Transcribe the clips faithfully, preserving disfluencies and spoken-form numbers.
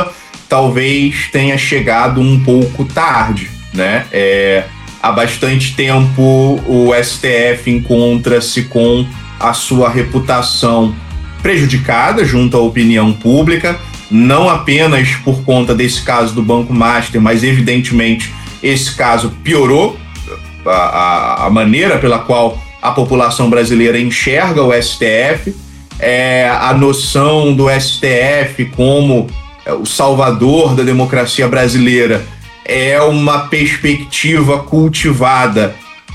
Lula talvez tenha chegado um pouco tarde, né? É, há bastante tempo o S T F encontra-se com a sua reputação prejudicada junto à opinião pública, não apenas por conta desse caso do Banco Master, mas evidentemente esse caso piorou a, a, a maneira pela qual a população brasileira enxerga o S T F, é, a noção do S T F como o salvador da democracia brasileira é uma perspectiva cultivada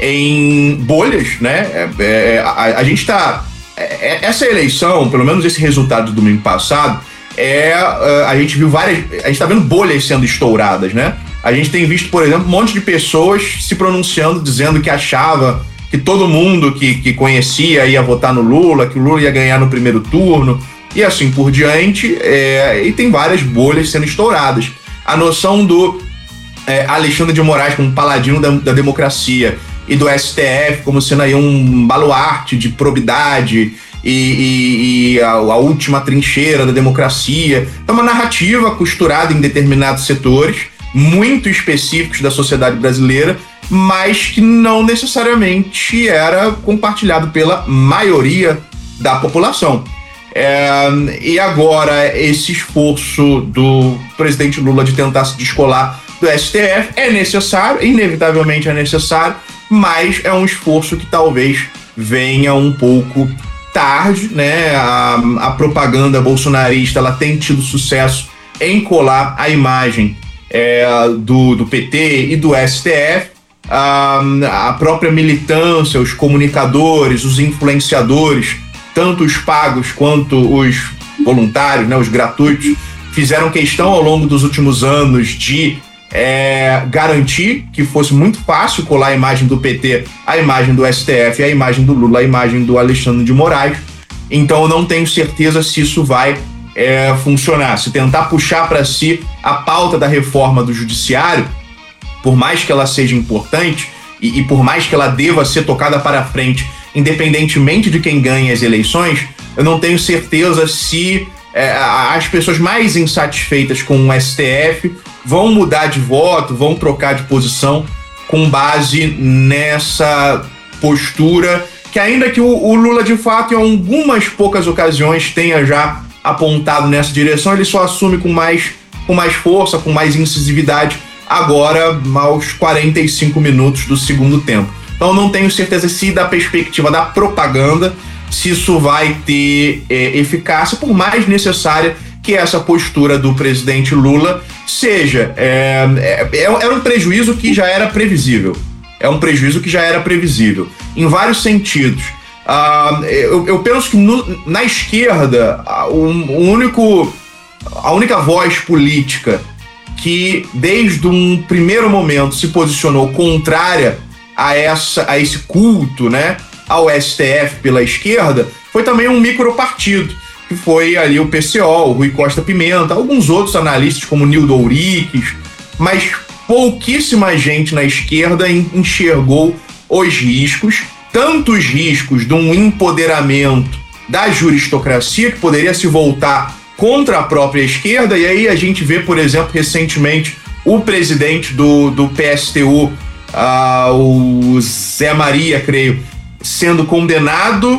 em bolhas, né? É, é, a, a gente está... É, essa eleição, pelo menos esse resultado do domingo passado, é, a gente viu várias... A gente está vendo bolhas sendo estouradas, né? A gente tem visto, por exemplo, um monte de pessoas se pronunciando, dizendo que achava que todo mundo que, que conhecia ia votar no Lula, que o Lula ia ganhar no primeiro turno, e assim por diante, é, e tem várias bolhas sendo estouradas. A noção do é, Alexandre de Moraes como paladino da, da democracia e do S T F como sendo aí um baluarte de probidade e, e, e a, a última trincheira da democracia. É uma narrativa costurada em determinados setores muito específicos da sociedade brasileira, mas que não necessariamente era compartilhado pela maioria da população. É, e agora esse esforço do presidente Lula de tentar se descolar do S T F é necessário, inevitavelmente é necessário, mas é um esforço que talvez venha um pouco tarde, né? A, a propaganda bolsonarista ela tem tido sucesso em colar a imagem é, do, do P T e do S T F. A, a própria militância, os comunicadores, os influenciadores, tanto os pagos quanto os voluntários, né, os gratuitos, fizeram questão ao longo dos últimos anos de é, garantir que fosse muito fácil colar a imagem do P T, a imagem do S T F, a imagem do Lula, a imagem do Alexandre de Moraes. Então eu não tenho certeza se isso vai é, funcionar. Se tentar puxar para si a pauta da reforma do judiciário, por mais que ela seja importante e, e por mais que ela deva ser tocada para frente, independentemente de quem ganhe as eleições, eu não tenho certeza se é, as pessoas mais insatisfeitas com o S T F vão mudar de voto, vão trocar de posição com base nessa postura que, ainda que o, o Lula de fato em algumas poucas ocasiões tenha já apontado nessa direção, ele só assume com mais, com mais força, com mais incisividade agora aos quarenta e cinco minutos do segundo tempo. Então não tenho certeza se da perspectiva da propaganda, se isso vai ter é, eficácia, por mais necessária que essa postura do presidente Lula seja. É, é, é um prejuízo que já era previsível. É um prejuízo que já era previsível, em vários sentidos. Ah, eu, eu penso que no, na esquerda, o, o único, a única voz política que desde um primeiro momento se posicionou contrária a, essa, a esse culto, né, ao S T F pela esquerda, foi também um micropartido, que foi ali o P C O, o Rui Costa Pimenta, alguns outros analistas como Nildo Ouriques, mas pouquíssima gente na esquerda enxergou os riscos, tanto os riscos de um empoderamento da juristocracia, que poderia se voltar contra a própria esquerda, e aí a gente vê, por exemplo, recentemente, o presidente do, do P S T U, uh, o Zé Maria, creio, sendo condenado,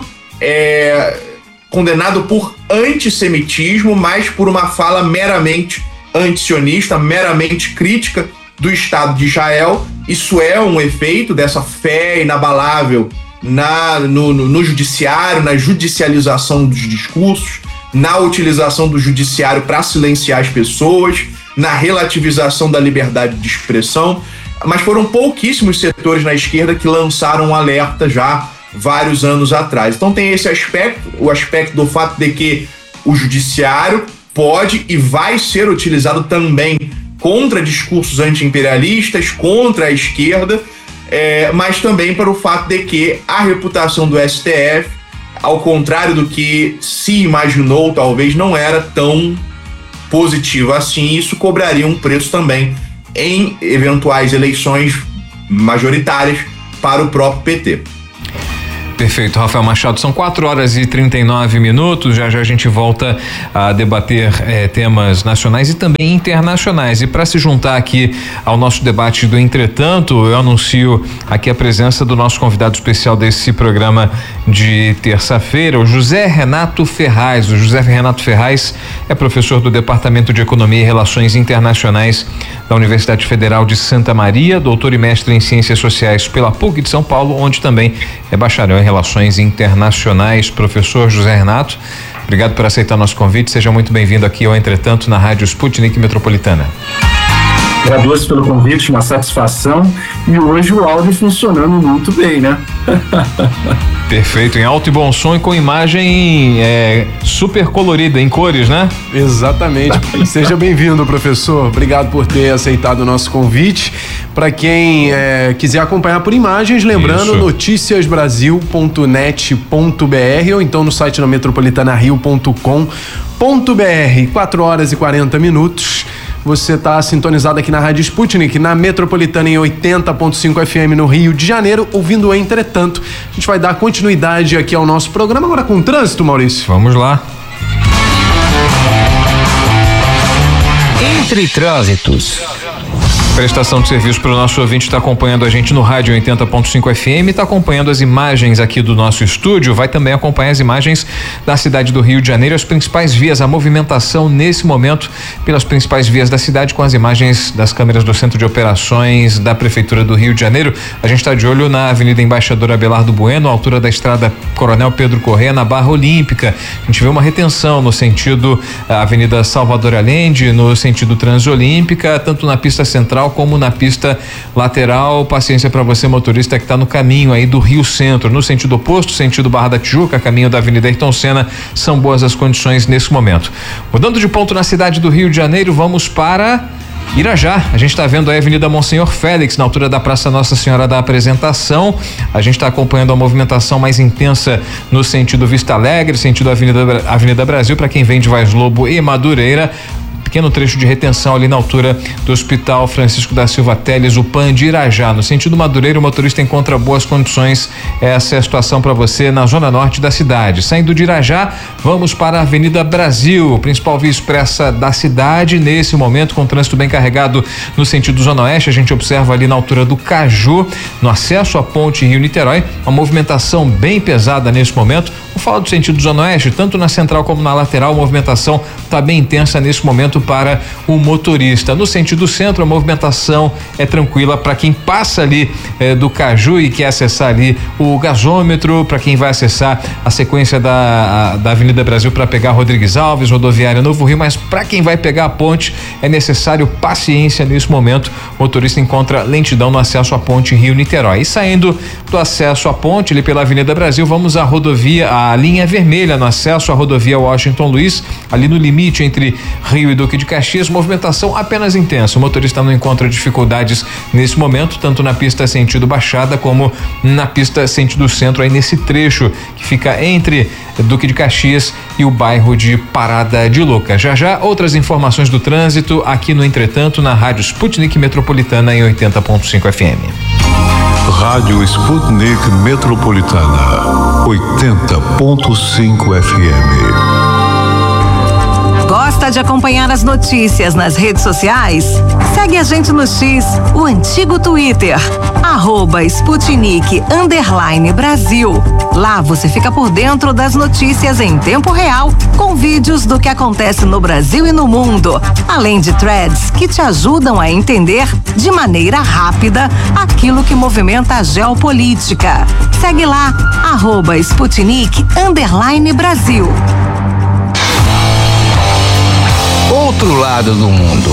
é, condenado por antissemitismo, mas por uma fala meramente antisionista, meramente crítica do Estado de Israel. Isso é um efeito dessa fé inabalável na, no, no, no judiciário, na judicialização dos discursos, na utilização do judiciário para silenciar as pessoas, na relativização da liberdade de expressão, mas foram pouquíssimos setores na esquerda que lançaram um alerta já vários anos atrás. Então tem esse aspecto, o aspecto do fato de que o judiciário pode e vai ser utilizado também contra discursos anti-imperialistas, contra a esquerda, é, mas também para o fato de que a reputação do S T F, ao contrário do que se imaginou, talvez não era tão positiva assim. Isso cobraria um preço também em eventuais eleições majoritárias para o próprio P T. Perfeito, Rafael Machado, são quatro horas e trinta e nove minutos, já já a gente volta a debater eh, temas nacionais e também internacionais, e para se juntar aqui ao nosso debate do Entretanto, eu anuncio aqui a presença do nosso convidado especial desse programa de terça-feira, o José Renato Ferraz. O José Renato Ferraz é professor do Departamento de Economia e Relações Internacionais da Universidade Federal de Santa Maria, doutor e mestre em Ciências Sociais pela P U C de São Paulo, onde também é bacharel em Relações Internacionais. Professor José Renato, obrigado por aceitar nosso convite. Seja muito bem-vindo aqui ao Entretanto na Rádio Sputnik Metropolitana. Agradeço pelo convite, uma satisfação. E hoje o áudio funcionando muito bem, né? Perfeito, em alto e bom som e com imagem é, super colorida, em cores, né? Exatamente. Seja bem-vindo, professor. Obrigado por ter aceitado o nosso convite. Para quem é, quiser acompanhar por imagens, lembrando, noticias brasil ponto net ponto b r ou então no site da metropolitana rio ponto com ponto b r. quatro horas e quarenta minutos. Você está sintonizado aqui na Rádio Sputnik, na Metropolitana em oitenta ponto cinco F M no Rio de Janeiro, ouvindo o Entretanto. A gente vai dar continuidade aqui ao nosso programa, agora com o trânsito, Maurício. Vamos lá. Entre Trânsitos. Prestação de serviço para o nosso ouvinte, está acompanhando a gente no rádio oitenta ponto cinco F M, está acompanhando as imagens aqui do nosso estúdio, vai também acompanhar as imagens da cidade do Rio de Janeiro, as principais vias, a movimentação nesse momento pelas principais vias da cidade, com as imagens das câmeras do Centro de Operações da Prefeitura do Rio de Janeiro. A gente está de olho na Avenida Embaixador Abelardo Bueno, altura da Estrada Coronel Pedro Corrêa, na Barra Olímpica. A gente vê uma retenção no sentido Avenida Salvador Allende, no sentido Transolímpica, tanto na pista central como na pista lateral. Paciência para você, motorista que está no caminho aí do Rio Centro, no sentido oposto, sentido Barra da Tijuca, caminho da Avenida Ayrton Senna, são boas as condições nesse momento. Mudando de ponto na cidade do Rio de Janeiro, vamos para Irajá. A gente está vendo aí a Avenida Monsenhor Félix, na altura da Praça Nossa Senhora da Apresentação. A gente está acompanhando a movimentação mais intensa no sentido Vista Alegre, sentido Avenida, Avenida Brasil, para quem vem de Vaz Lobo e Madureira. Pequeno trecho de retenção ali na altura do Hospital Francisco da Silva Teles, o P A N de Irajá. No sentido Madureira, o motorista encontra boas condições. Essa é a situação para você na zona norte da cidade. Saindo de Irajá, vamos para a Avenida Brasil, principal via expressa da cidade. Nesse momento, com trânsito bem carregado no sentido zona oeste, a gente observa ali na altura do Caju, no acesso à ponte Rio-Niterói, uma movimentação bem pesada nesse momento. Vou falar do sentido zona oeste, tanto na central como na lateral, a movimentação está bem intensa nesse momento para o motorista. No sentido centro, a movimentação é tranquila para quem passa ali eh, do Caju e quer acessar ali o gasômetro, para quem vai acessar a sequência da, a, da Avenida Brasil para pegar Rodrigues Alves, rodoviária Novo Rio, mas para quem vai pegar a ponte é necessário paciência nesse momento. O motorista encontra lentidão no acesso à ponte Rio-Niterói. E saindo do acesso à ponte ali pela Avenida Brasil, vamos à rodovia, a linha vermelha no acesso à rodovia Washington Luiz, ali no limite entre Rio e Duque de Caxias, movimentação apenas intensa. O motorista não encontra dificuldades nesse momento, tanto na pista sentido Baixada como na pista sentido centro, aí nesse trecho que fica entre Duque de Caxias e o bairro de Parada de Louca. Já já outras informações do trânsito aqui no Entretanto na Rádio Sputnik Metropolitana em oitenta ponto cinco F M. Rádio Sputnik Metropolitana oitenta ponto cinco F M. Gosta de acompanhar as notícias nas redes sociais? Segue a gente no X, o antigo Twitter, arroba Sputnik underline Brasil. Lá você fica por dentro das notícias em tempo real, com vídeos do que acontece no Brasil e no mundo, além de threads que te ajudam a entender de maneira rápida aquilo que movimenta a geopolítica. Segue lá, arroba Sputnik underline Brasil. Outro lado do mundo.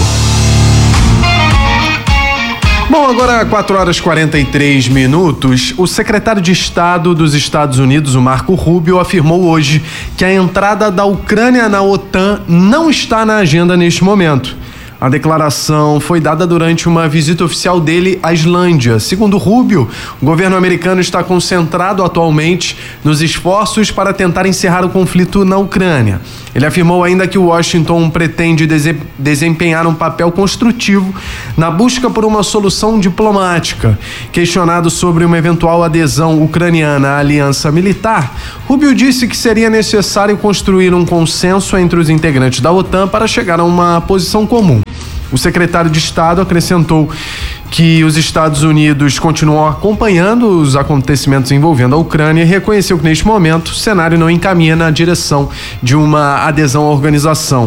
Bom, agora quatro horas e quarenta e três minutos, o secretário de Estado dos Estados Unidos, o Marco Rubio, afirmou hoje que a entrada da Ucrânia na OTAN não está na agenda neste momento. A declaração foi dada durante uma visita oficial dele à Islândia. Segundo Rubio, o governo americano está concentrado atualmente nos esforços para tentar encerrar o conflito na Ucrânia. Ele afirmou ainda que Washington pretende desempenhar um papel construtivo na busca por uma solução diplomática. Questionado sobre uma eventual adesão ucraniana à aliança militar, Rubio disse que seria necessário construir um consenso entre os integrantes da OTAN para chegar a uma posição comum. O secretário de Estado acrescentou que os Estados Unidos continuam acompanhando os acontecimentos envolvendo a Ucrânia e reconheceu que, neste momento, o cenário não encaminha na direção de uma adesão à organização.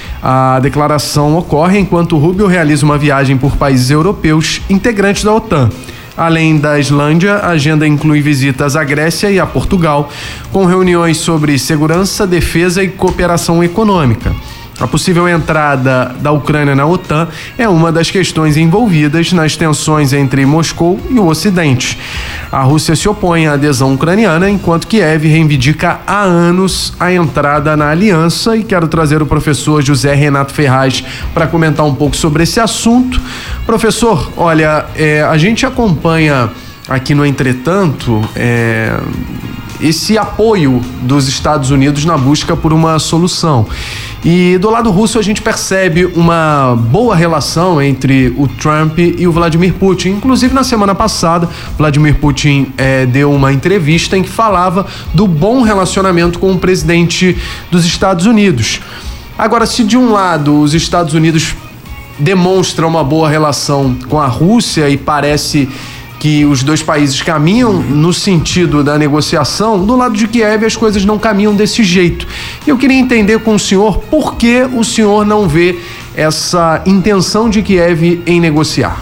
A declaração ocorre enquanto Rubio realiza uma viagem por países europeus integrantes da OTAN. Além da Islândia, a agenda inclui visitas à Grécia e a Portugal, com reuniões sobre segurança, defesa e cooperação econômica. A possível entrada da Ucrânia na OTAN é uma das questões envolvidas nas tensões entre Moscou e o Ocidente. A Rússia se opõe à adesão ucraniana, enquanto Kiev reivindica há anos a entrada na aliança. E quero trazer o professor José Renato Ferraz para comentar um pouco sobre esse assunto. Professor, olha, é, a gente acompanha aqui no Entretanto é, esse apoio dos Estados Unidos na busca por uma solução. E do lado russo a gente percebe uma boa relação entre o Trump e o Vladimir Putin. Inclusive, na semana passada, Vladimir Putin eh, deu uma entrevista em que falava do bom relacionamento com o presidente dos Estados Unidos. Agora, se de um lado os Estados Unidos demonstram uma boa relação com a Rússia e parece que os dois países caminham no sentido da negociação, do lado de Kiev as coisas não caminham desse jeito. E eu queria entender com o senhor por que o senhor não vê essa intenção de Kiev em negociar.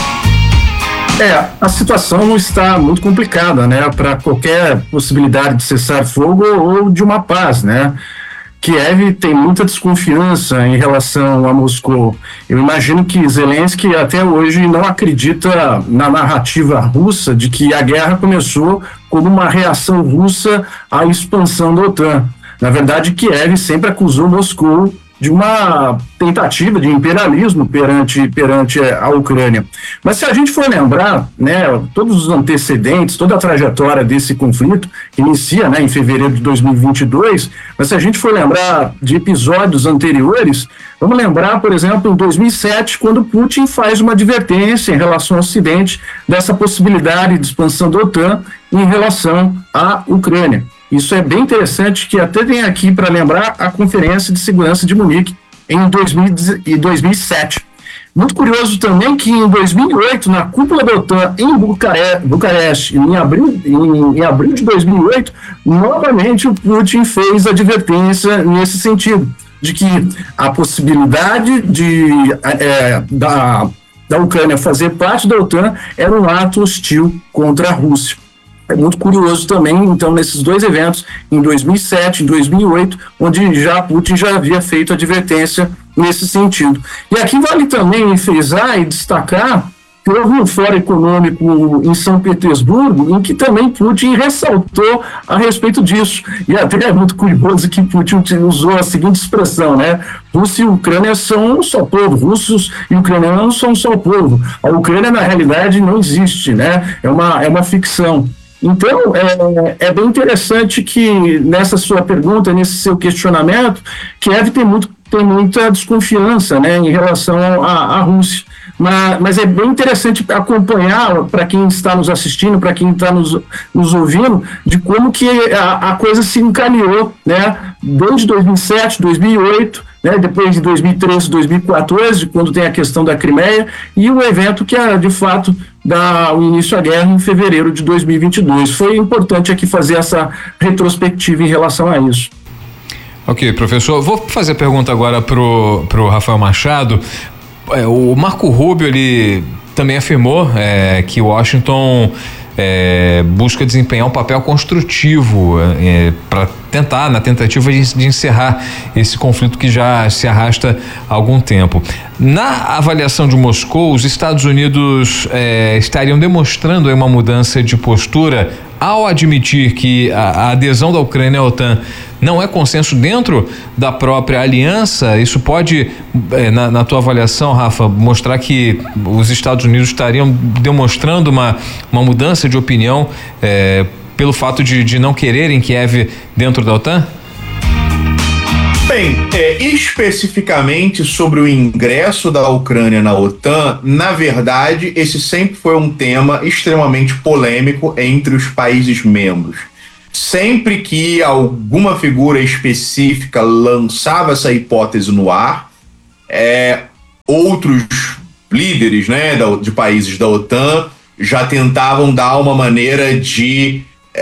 É, a situação não está muito complicada, né, para qualquer possibilidade de cessar fogo ou de uma paz, né? Kiev tem muita desconfiança em relação a Moscou. Eu imagino que Zelensky até hoje não acredita na narrativa russa de que a guerra começou como uma reação russa à expansão da OTAN. Na verdade, Kiev sempre acusou Moscou de uma tentativa de imperialismo perante, perante a Ucrânia. Mas se a gente for lembrar, né, todos os antecedentes, toda a trajetória desse conflito, que inicia, né, em fevereiro de dois mil e vinte e dois, mas se a gente for lembrar de episódios anteriores, vamos lembrar, por exemplo, em dois mil e sete, quando Putin faz uma advertência em relação ao Ocidente dessa possibilidade de expansão da OTAN em relação à Ucrânia. Isso é bem interessante, que até tem aqui para lembrar a Conferência de Segurança de Munique em dois mil e sete. Muito curioso também que em dois mil e oito, na cúpula da OTAN em Bucare- Bucareste, em abril, em, em abril de dois mil e oito, novamente o Putin fez advertência nesse sentido, de que a possibilidade de, é, da, da Ucrânia fazer parte da OTAN era um ato hostil contra a Rússia. É muito curioso também, então, nesses dois eventos, em dois mil e sete, em dois mil e oito, onde já Putin já havia feito advertência nesse sentido. E aqui vale também frisar e destacar que houve um fórum econômico em São Petersburgo, em que também Putin ressaltou a respeito disso. E até é muito curioso que Putin usou a seguinte expressão, né? Rússia e Ucrânia são um só povo, russos e ucranianos não são um só povo. A Ucrânia, na realidade, não existe, né? É uma, é uma ficção. Então, é, é bem interessante que nessa sua pergunta, nesse seu questionamento, Kiev tem, muito, tem muita desconfiança, né, em relação à, à Rússia. Mas, mas é bem interessante acompanhar, para quem está nos assistindo, para quem está nos, nos ouvindo, de como que a, a coisa se encaminhou, né, desde dois mil e sete, dois mil e oito, né, depois de dois mil e treze, dois mil e quatorze, quando tem a questão da Crimeia, e o evento que, é, de fato, dá o início à guerra em fevereiro de dois mil e vinte e dois. Foi importante aqui fazer essa retrospectiva em relação a isso. Ok, professor. Vou fazer a pergunta agora pro, pro Rafael Machado. É, o Marco Rubio, ele também afirmou é, que Washington é, busca desempenhar um papel construtivo é, para tentar, na tentativa de, de encerrar esse conflito que já se arrasta há algum tempo. Na avaliação de Moscou, os Estados Unidos é, estariam demonstrando uma mudança de postura ao admitir que a, a adesão da Ucrânia à OTAN não é consenso dentro da própria aliança, isso pode, na, na tua avaliação, Rafa, mostrar que os Estados Unidos estariam demonstrando uma, uma mudança de opinião é, pelo fato de, de não quererem Kiev dentro da OTAN? Bem, é, especificamente sobre o ingresso da Ucrânia na OTAN, na verdade, esse sempre foi um tema extremamente polêmico entre os países membros. Sempre que alguma figura específica lançava essa hipótese no ar, é, outros líderes, né, de países da OTAN já tentavam dar uma maneira de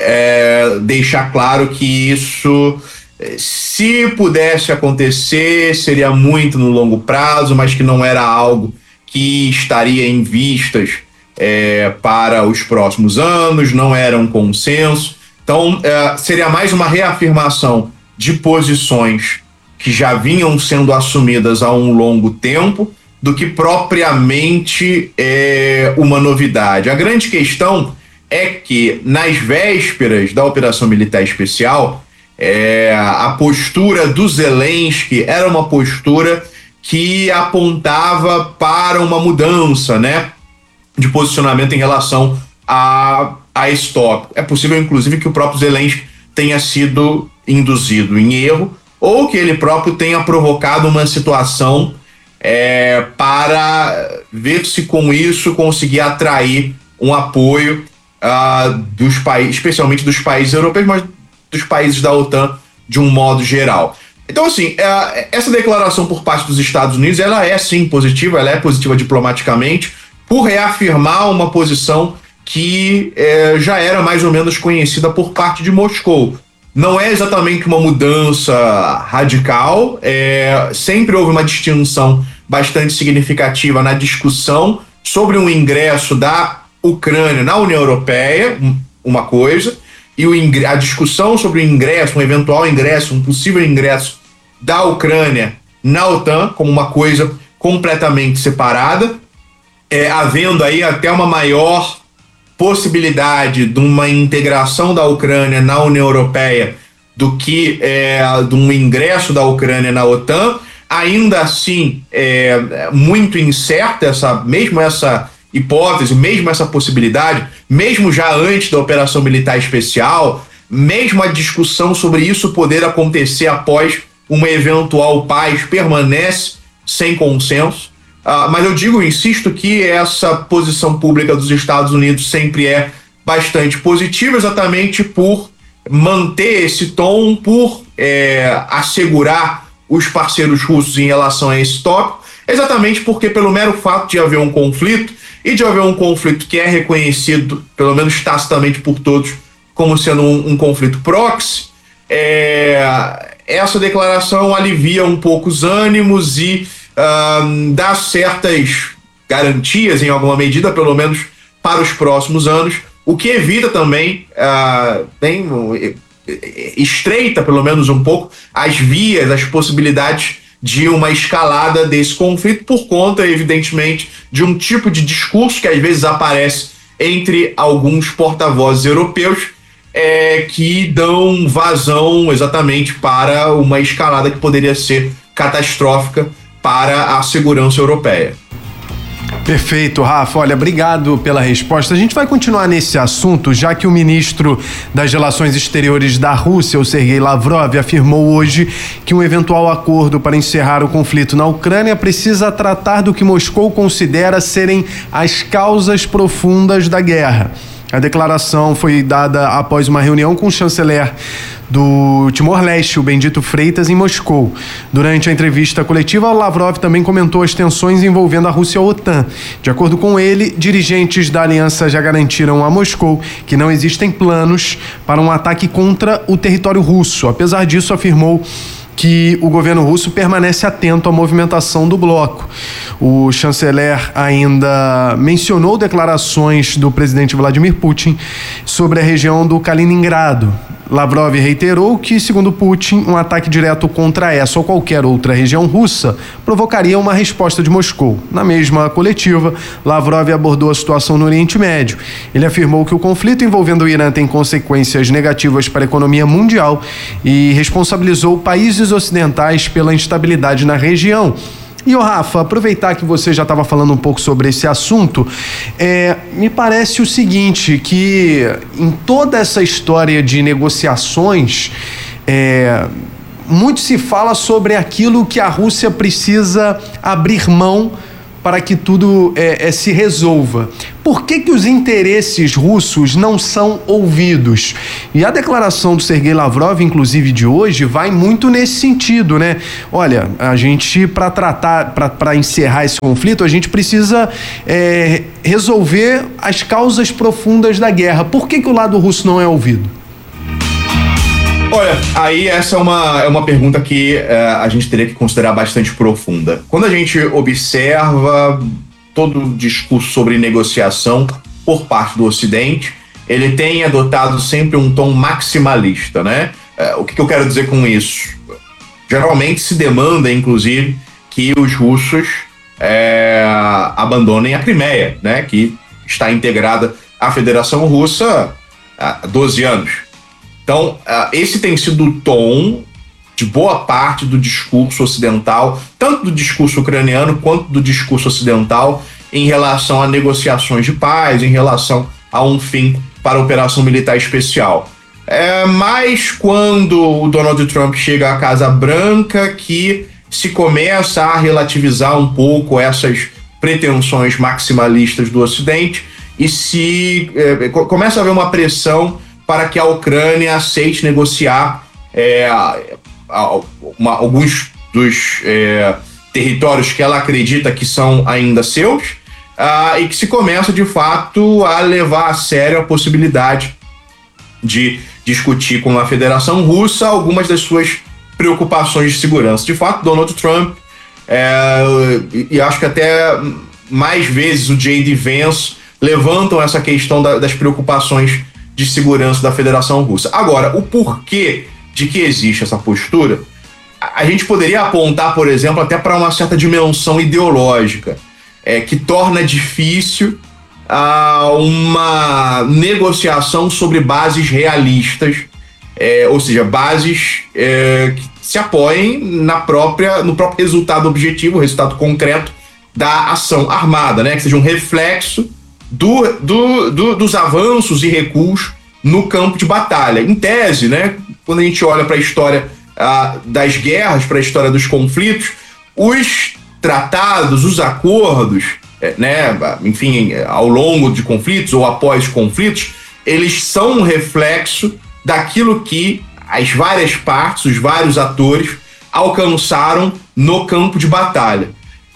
é, deixar claro que isso, se pudesse acontecer, seria muito no longo prazo, mas que não era algo que estaria em vistas é, para os próximos anos, não era um consenso. Então, é, seria mais uma reafirmação de posições que já vinham sendo assumidas há um longo tempo do que propriamente é, uma novidade. A grande questão é que, nas vésperas da Operação Militar Especial, é, a postura do Zelensky era uma postura que apontava para uma mudança, né, de posicionamento em relação a a esse tópico. É possível, inclusive, que o próprio Zelensky tenha sido induzido em erro ou que ele próprio tenha provocado uma situação é, para ver se com isso conseguir atrair um apoio uh, dos países, especialmente dos países europeus, mas dos países da OTAN de um modo geral. Então, assim, uh, essa declaração por parte dos Estados Unidos, ela é sim positiva, ela é positiva diplomaticamente, por reafirmar uma posição que é, já era mais ou menos conhecida por parte de Moscou. Não é exatamente uma mudança radical, é, sempre houve uma distinção bastante significativa na discussão sobre o ingresso da Ucrânia na União Europeia, uma coisa, e o, a discussão sobre o ingresso, um eventual ingresso, um possível ingresso da Ucrânia na OTAN, como uma coisa completamente separada, é, havendo aí até uma maior possibilidade de uma integração da Ucrânia na União Europeia do que é, de um ingresso da Ucrânia na OTAN. Ainda assim, é muito incerta essa, mesmo essa hipótese, mesmo essa possibilidade, mesmo já antes da Operação Militar Especial, mesmo a discussão sobre isso poder acontecer após uma eventual paz permanece sem consenso. Uh, mas eu digo, insisto, que essa posição pública dos Estados Unidos sempre é bastante positiva, exatamente por manter esse tom, por é, assegurar os parceiros russos em relação a esse tópico, exatamente porque, pelo mero fato de haver um conflito, e de haver um conflito que é reconhecido, pelo menos tacitamente por todos, como sendo um, um conflito proxy, é, essa declaração alivia um pouco os ânimos e Uh, dá certas garantias, em alguma medida, pelo menos para os próximos anos, o que evita também, uh, bem, estreita pelo menos um pouco, as vias, as possibilidades de uma escalada desse conflito, por conta, evidentemente, de um tipo de discurso que às vezes aparece entre alguns porta-vozes europeus, é, que dão vazão exatamente para uma escalada que poderia ser catastrófica para a segurança europeia. Perfeito, Rafa. Olha, obrigado pela resposta. A gente vai continuar nesse assunto, já que o ministro das Relações Exteriores da Rússia, o Sergei Lavrov, afirmou hoje que um eventual acordo para encerrar o conflito na Ucrânia precisa tratar do que Moscou considera serem as causas profundas da guerra. A declaração foi dada após uma reunião com o chanceler do Timor-Leste, o Bendito Freitas, em Moscou. Durante a entrevista coletiva, Lavrov também comentou as tensões envolvendo a Rússia e a OTAN. De acordo com ele, dirigentes da aliança já garantiram a Moscou que não existem planos para um ataque contra o território russo. Apesar disso, afirmou que o governo russo permanece atento à movimentação do bloco. O chanceler ainda mencionou declarações do presidente Vladimir Putin sobre a região do Kaliningrado. Lavrov reiterou que, segundo Putin, um ataque direto contra essa ou qualquer outra região russa provocaria uma resposta de Moscou. Na mesma coletiva, Lavrov abordou a situação no Oriente Médio. Ele afirmou que o conflito envolvendo o Irã tem consequências negativas para a economia mundial e responsabilizou países ocidentais pela instabilidade na região. E, ô Rafa, aproveitar que você já estava falando um pouco sobre esse assunto, é, me parece o seguinte, que em toda essa história de negociações, é, muito se fala sobre aquilo que a Rússia precisa abrir mão para que tudo é, é, se resolva. Por que que os interesses russos não são ouvidos? E a declaração do Sergei Lavrov, inclusive de hoje, vai muito nesse sentido, né? Olha, a gente, para tratar, para encerrar esse conflito, a gente precisa é, resolver as causas profundas da guerra. Por que que o lado russo não é ouvido? Olha, aí essa é uma, é uma pergunta que uh, a gente teria que considerar bastante profunda. Quando a gente observa todo o discurso sobre negociação por parte do Ocidente, ele tem adotado sempre um tom maximalista, né? Uh, o que, que eu quero dizer com isso? Geralmente se demanda, inclusive, que os russos é, abandonem a Crimeia, né? Que está integrada à Federação Russa há doze anos. Então, esse tem sido o tom de boa parte do discurso ocidental, tanto do discurso ucraniano quanto do discurso ocidental, em relação a negociações de paz, em relação a um fim para a operação militar especial. É mais quando o Donald Trump chega à Casa Branca que se começa a relativizar um pouco essas pretensões maximalistas do Ocidente e se é, começa a haver uma pressão para que a Ucrânia aceite negociar é, uma, alguns dos é, territórios que ela acredita que são ainda seus uh, e que se começa, de fato, a levar a sério a possibilidade de discutir com a Federação Russa algumas das suas preocupações de segurança. De fato, Donald Trump, é, e, e acho que até mais vezes o J D Vance levantam essa questão da, das preocupações de segurança da Federação Russa. Agora, o porquê de que existe essa postura, a gente poderia apontar, por exemplo, até para uma certa dimensão ideológica, é, que torna difícil ah, uma negociação sobre bases realistas, é, ou seja, bases é, que se apoiem na própria, no próprio resultado objetivo, o resultado concreto da ação armada, né? Que seja um reflexo Do, do, do, dos avanços e recuos no campo de batalha. Em tese, né, quando a gente olha para a história ah, das guerras, para a história dos conflitos, os tratados, os acordos, é, né, enfim, ao longo de conflitos ou após conflitos, eles são um reflexo daquilo que as várias partes, os vários atores alcançaram no campo de batalha.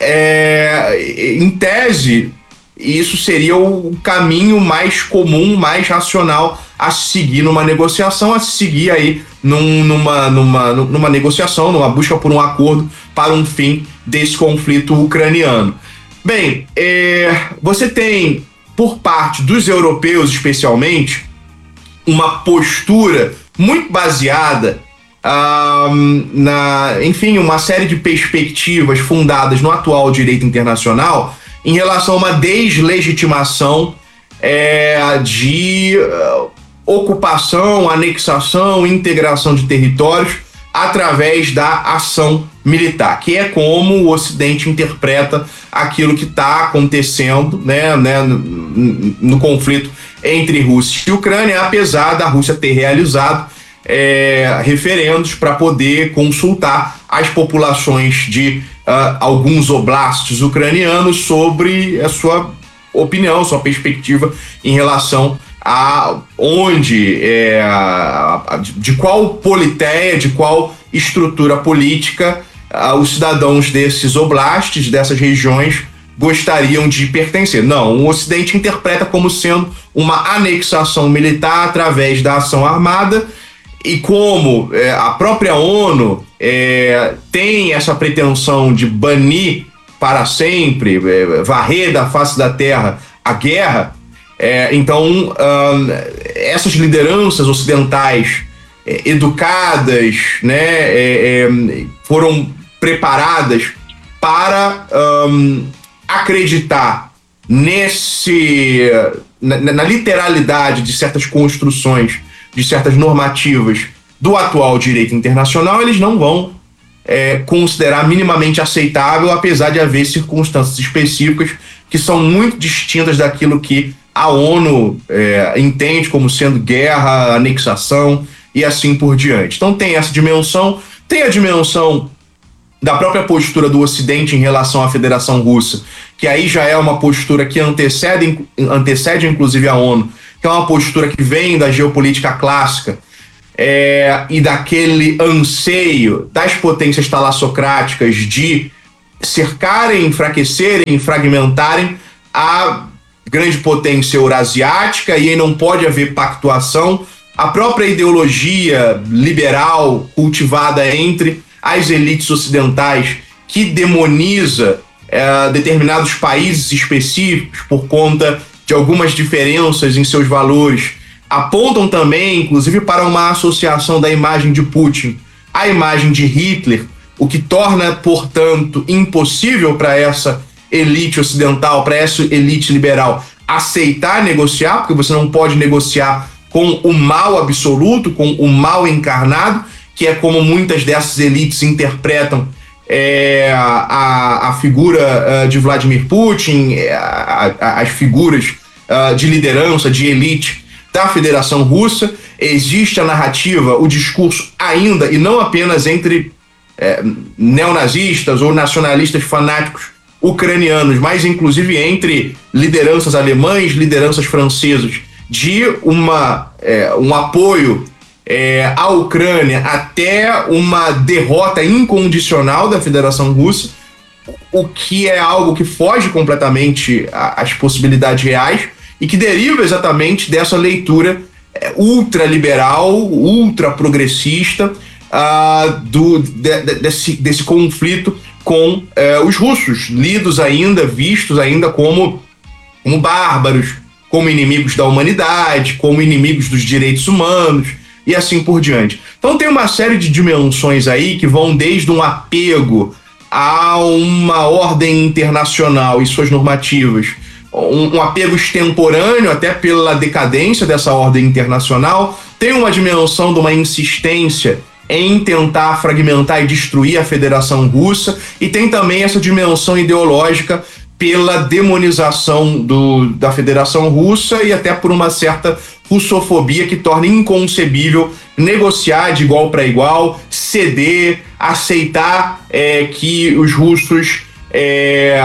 É, em tese, isso seria o caminho mais comum, mais racional a se seguir numa negociação, a se seguir aí num, numa, numa, numa negociação, numa busca por um acordo para um fim desse conflito ucraniano. Bem, é, você tem, por parte dos europeus especialmente, uma postura muito baseada ah, na, enfim, uma série de perspectivas fundadas no atual direito internacional em relação a uma deslegitimação é, de uh, ocupação, anexação, integração de territórios através da ação militar, que é como o Ocidente interpreta aquilo que está acontecendo, né, né, no, no conflito entre Rússia e Ucrânia, apesar da Rússia ter realizado é, referendos para poder consultar as populações de Uh, alguns oblastes ucranianos sobre a sua opinião, sua perspectiva em relação a onde, é, a, a, de qual politeia, de qual estrutura política uh, os cidadãos desses oblastes, dessas regiões, gostariam de pertencer. Não, o Ocidente interpreta como sendo uma anexação militar através da ação armada, e como é, a própria ONU é, tem essa pretensão de banir para sempre, é, varrer da face da terra a guerra, é, então hum, essas lideranças ocidentais é, educadas, né, é, é, foram preparadas para hum, acreditar nesse, na, na literalidade de certas construções, de certas normativas do atual direito internacional. Eles não vão é, considerar minimamente aceitável, apesar de haver circunstâncias específicas que são muito distintas daquilo que a ONU é, entende como sendo guerra, anexação e assim por diante. Então tem essa dimensão, tem a dimensão da própria postura do Ocidente em relação à Federação Russa, que aí já é uma postura que antecede, antecede inclusive a ONU, que é uma postura que vem da geopolítica clássica é, e daquele anseio das potências talassocráticas de cercarem, enfraquecerem, fragmentarem a grande potência eurasiática, e aí não pode haver pactuação. A própria ideologia liberal cultivada entre as elites ocidentais, que demoniza é, determinados países específicos por conta de algumas diferenças em seus valores, apontam também, inclusive, para uma associação da imagem de Putin à imagem de Hitler, o que torna, portanto, impossível para essa elite ocidental, para essa elite liberal, aceitar negociar, porque você não pode negociar com o mal absoluto, com o mal encarnado, que é como muitas dessas elites interpretam é, a, a figura uh, de Vladimir Putin, a, a, as figuras uh, de liderança, de elite da Federação Russa. Existe a narrativa, o discurso ainda, e não apenas entre é, neonazistas ou nacionalistas fanáticos ucranianos, mas inclusive entre lideranças alemães, lideranças francesas, de uma, é, um apoio É, a Ucrânia até uma derrota incondicional da Federação Russa, o que é algo que foge completamente às possibilidades reais e que deriva exatamente dessa leitura é, ultraliberal, ultraprogressista uh, do, de, de, desse, desse conflito com uh, os russos, lidos ainda, vistos ainda como, como bárbaros, como inimigos da humanidade, como inimigos dos direitos humanos, e assim por diante. Então tem uma série de dimensões aí que vão desde um apego a uma ordem internacional e suas normativas, um, um apego extemporâneo até pela decadência dessa ordem internacional, tem uma dimensão de uma insistência em tentar fragmentar e destruir a Federação Russa, e tem também essa dimensão ideológica pela demonização do, da Federação Russa e até por uma certa russofobia que torna inconcebível negociar de igual para igual, ceder, aceitar é, que os russos é,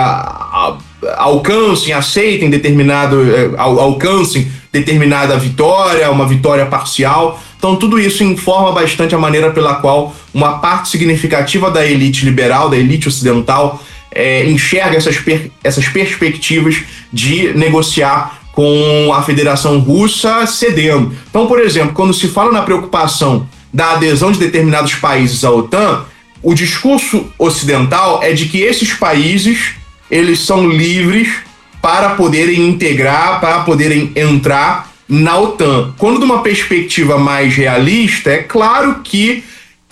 alcancem, aceitem determinado, é, alcancem determinada vitória, uma vitória parcial. Então tudo isso informa bastante a maneira pela qual uma parte significativa da elite liberal, da elite ocidental, é, enxerga essas, per, essas perspectivas de negociar com a Federação Russa cedendo. Então, por exemplo, quando se fala na preocupação da adesão de determinados países à OTAN, o discurso ocidental é de que esses países eles são livres para poderem integrar, para poderem entrar na OTAN. Quando de uma perspectiva mais realista, é claro que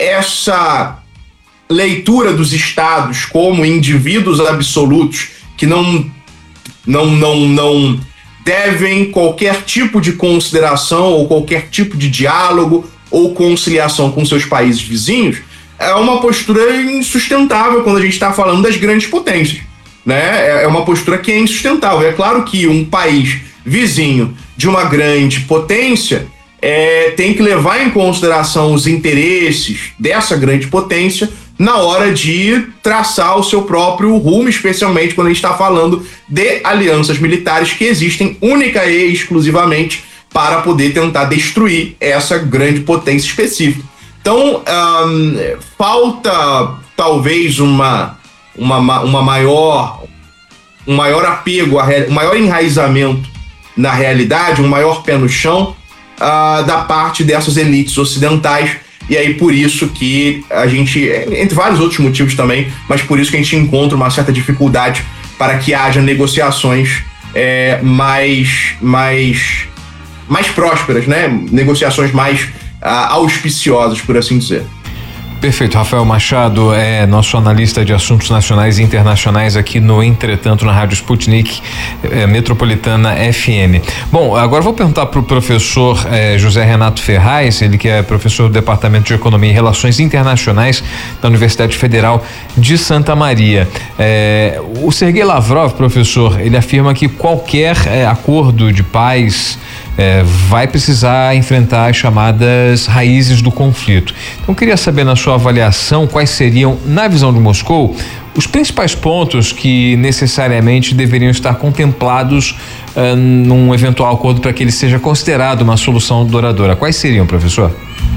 essa leitura dos estados como indivíduos absolutos que não, não, não, não devem qualquer tipo de consideração ou qualquer tipo de diálogo ou conciliação com seus países vizinhos, é uma postura insustentável quando a gente está falando das grandes potências, né? É uma postura que é insustentável. É claro que um país vizinho de uma grande potência é, tem que levar em consideração os interesses dessa grande potência na hora de traçar o seu próprio rumo, especialmente quando a gente está falando de alianças militares que existem única e exclusivamente para poder tentar destruir essa grande potência específica. Então, um, falta talvez uma, uma, uma maior, um maior apego, um maior enraizamento na realidade, um maior pé no chão uh, da parte dessas elites ocidentais e aí por isso que a gente, entre vários outros motivos também, mas por isso que a gente encontra uma certa dificuldade para que haja negociações é, mais, mais, mais prósperas, né? Negociações mais ah, auspiciosas, por assim dizer. Perfeito. Rafael Machado é nosso analista de assuntos nacionais e internacionais aqui no Entretanto, na Rádio Sputnik eh, Metropolitana F M. Bom, agora vou perguntar para o professor eh, José Renato Ferraz, ele que é professor do Departamento de Economia e Relações Internacionais da Universidade Federal de Santa Maria. Eh, o Sergei Lavrov, professor, ele afirma que qualquer eh, acordo de paz É, vai precisar enfrentar as chamadas raízes do conflito. Então, queria saber, na sua avaliação, quais seriam, na visão de Moscou, os principais pontos que necessariamente deveriam estar contemplados uh, num eventual acordo para que ele seja considerado uma solução duradoura. Quais seriam, professor?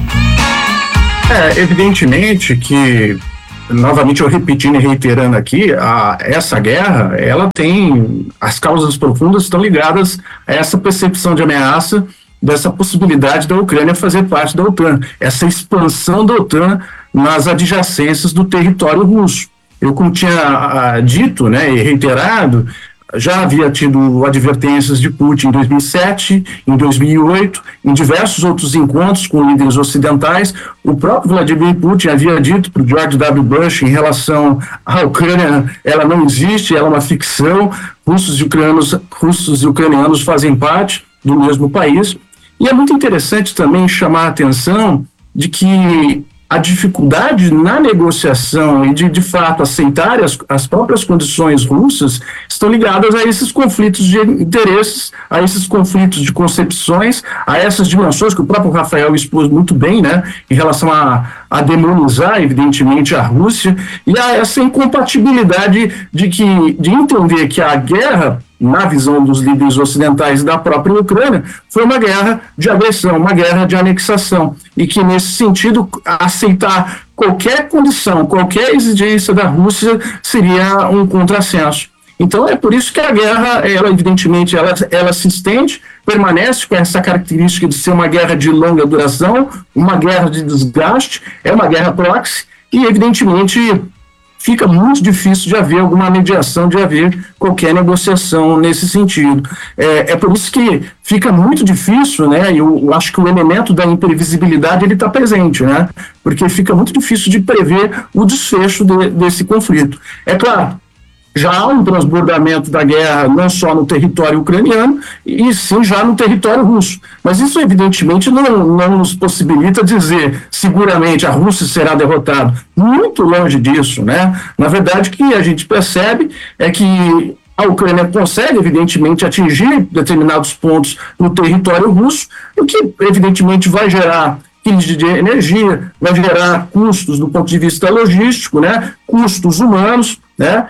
É, evidentemente que, novamente eu repetindo e reiterando aqui, a, essa guerra, ela tem, as causas profundas estão ligadas a essa percepção de ameaça, dessa possibilidade da Ucrânia fazer parte da OTAN, essa expansão da OTAN nas adjacências do território russo. Eu, como tinha a, dito, né, e reiterado, já havia tido advertências de Putin em dois mil e sete, em dois mil e oito, em diversos outros encontros com líderes ocidentais. O próprio Vladimir Putin havia dito para o George W. Bush em relação à Ucrânia, ela não existe, ela é uma ficção, russos e ucranianos, russos e ucranianos fazem parte do mesmo país. E é muito interessante também chamar a atenção de que a dificuldade na negociação e de, de fato, aceitar as, as próprias condições russas estão ligadas a esses conflitos de interesses, a esses conflitos de concepções, a essas dimensões que o próprio Rafael expôs muito bem, né, em relação a, a demonizar, evidentemente, a Rússia, e a essa incompatibilidade de, que, de entender que a guerra, na visão dos líderes ocidentais da própria Ucrânia, foi uma guerra de agressão, uma guerra de anexação, e que, nesse sentido, aceitar qualquer condição, qualquer exigência da Rússia seria um contrassenso. Então, é por isso que a guerra, ela, evidentemente, ela, ela se estende, permanece com essa característica de ser uma guerra de longa duração, uma guerra de desgaste, é uma guerra proxy, e, evidentemente, fica muito difícil de haver alguma mediação, de haver qualquer negociação nesse sentido. É, é por isso que fica muito difícil, né, eu, eu acho que o elemento da imprevisibilidade ele está presente, né, porque fica muito difícil de prever o desfecho de, desse conflito. É claro, já há um transbordamento da guerra não só no território ucraniano, e sim já no território russo. Mas isso, evidentemente, não, não nos possibilita dizer seguramente a Rússia será derrotada. Muito longe disso, né? Na verdade, o que a gente percebe é que a Ucrânia consegue, evidentemente, atingir determinados pontos no território russo, o que, evidentemente, vai gerar crise de energia, vai gerar custos do ponto de vista logístico, né? Custos humanos, né?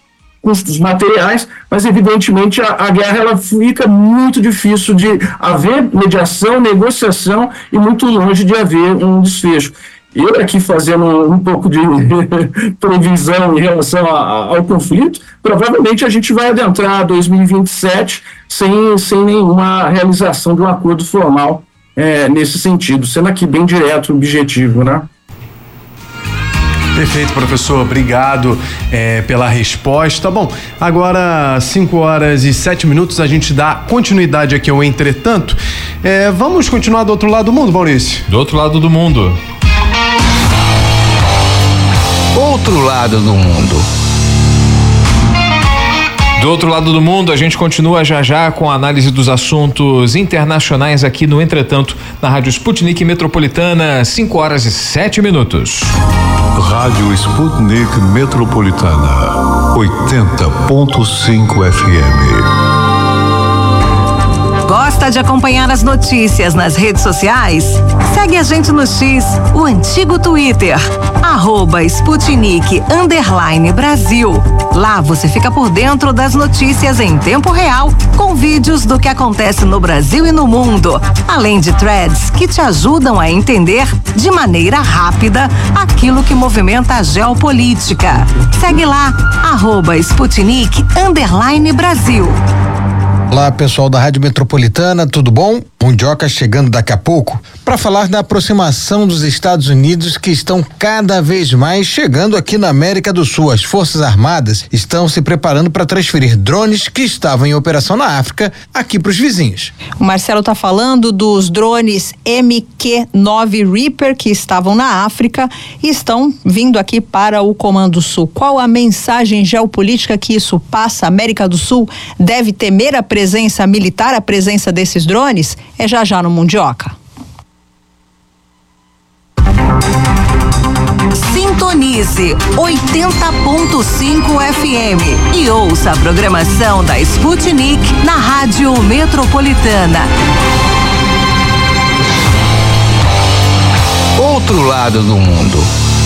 Custos materiais, mas evidentemente a, a guerra ela fica muito difícil de haver mediação, negociação e muito longe de haver um desfecho. Eu aqui fazendo um pouco de previsão em relação a, a, ao conflito, provavelmente a gente vai adentrar dois mil e vinte e sete sem, sem nenhuma realização de um acordo formal é, nesse sentido, sendo aqui bem direto o objetivo, né? Perfeito, professor. Obrigado é, pela resposta. Bom, agora cinco horas e sete minutos, a gente dá continuidade aqui ao Entretanto. É, vamos continuar do outro lado do mundo, Maurício? Do outro lado do mundo. Outro lado do mundo. Do outro lado do mundo, a gente continua já já com a análise dos assuntos internacionais aqui no Entretanto, na Rádio Sputnik Metropolitana, cinco horas e sete minutos. Rádio Sputnik Metropolitana, oitenta ponto cinco F M. Gosta de acompanhar as notícias nas redes sociais? Segue a gente no X, o antigo Twitter, arroba Sputnik underline Brasil. Lá você fica por dentro das notícias em tempo real, com vídeos do que acontece no Brasil e no mundo, além de threads que te ajudam a entender de maneira rápida aquilo que movimenta a geopolítica. Segue lá, arroba Sputnik underline Brasil. Olá, pessoal da Rádio Metropolitana, tudo bom? Mundioca chegando daqui a pouco para falar da aproximação dos Estados Unidos, que estão cada vez mais chegando aqui na América do Sul. As Forças Armadas estão se preparando para transferir drones que estavam em operação na África aqui para os vizinhos. O Marcelo está falando dos drones M Q nove Reaper que estavam na África e estão vindo aqui para o Comando Sul. Qual a mensagem geopolítica que isso passa? A América do Sul deve temer a presença militar, a presença desses drones? É já já no Mundioca. Sintonize oitenta ponto cinco F M e ouça a programação da Sputnik na Rádio Metropolitana. Outro lado do mundo.